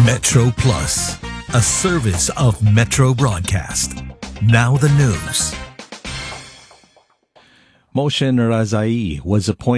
Metro Plus, a service of Metro Broadcast. Now the news. Moshe Razai was appointed